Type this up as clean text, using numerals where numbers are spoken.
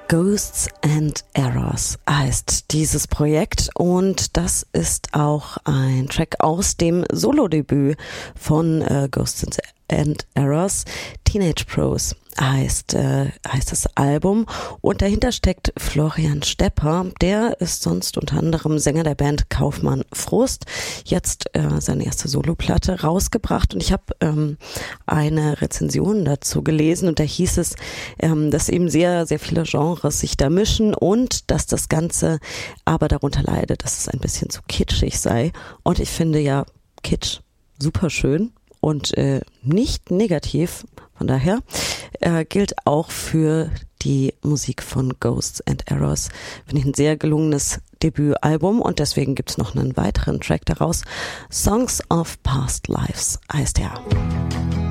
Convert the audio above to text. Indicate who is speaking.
Speaker 1: Ghosts and Errors heißt dieses Projekt und das ist auch ein Track aus dem Solodebüt von Ghosts and Errors. Teenage Pros heißt das Album und dahinter steckt Florian Stepper. Der ist sonst unter anderem Sänger der Band Kaufmann Frust. Jetzt seine erste Soloplatte rausgebracht und ich habe eine Rezension dazu gelesen und da hieß es, dass eben sehr, sehr viele Genres sich da mischen und dass das Ganze aber darunter leidet, dass es ein bisschen zu kitschig sei. Und ich finde ja Kitsch super schön und nicht negativ. Von daher gilt auch für die Musik von Ghosts and Errors. Finde ich ein sehr gelungenes Debütalbum und deswegen gibt es noch einen weiteren Track daraus. Songs of Past Lives heißt er.